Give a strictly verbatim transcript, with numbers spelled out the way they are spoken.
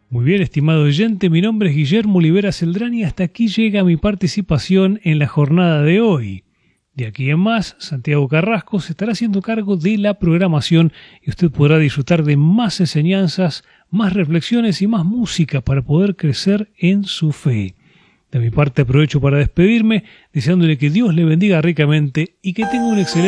Muy bien, estimado oyente, mi nombre es Guillermo Olivera Celdrán y hasta aquí llega mi participación en la jornada de hoy. De aquí en más, Santiago Carrasco se estará haciendo cargo de la programación y usted podrá disfrutar de más enseñanzas, más reflexiones y más música para poder crecer en su fe. De mi parte aprovecho para despedirme, deseándole que Dios le bendiga ricamente y que tenga un excelente